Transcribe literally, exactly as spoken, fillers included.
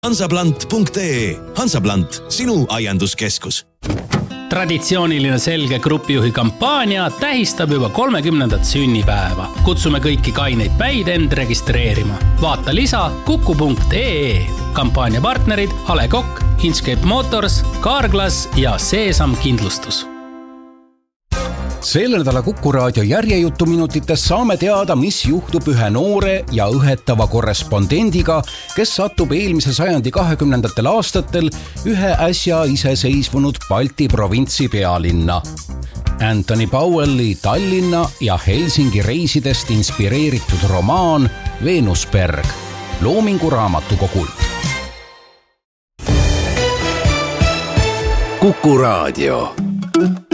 hansaplant punkt ee. Hansaplant, sinu aianduskeskus. Traditsiooniline selge grupijuhi kampaania tähistab juba kolmekümnendat sünnipäeva. Kutsume kõiki kaineid päid end registreerima. Vaata lisa kuku punkt ee. Kampaania partnerid A Le Coq, Inkscape Motors, Carglass ja Seesam Kindlustus. Selle nädala Kuku Raadio järjejutuminutites saame teada, mis juhtub ühe noore ja õhetava korrespondendiga, kes satub eelmise sajandi kahekümnendatel aastatel ühe äsja iseseisvunud Balti provintsi pealinna. Anthony Powelli Tallinna ja Helsingi reisidest inspireeritud romaan Venusberg Loomingu raamatukogult. Kuku Raadio.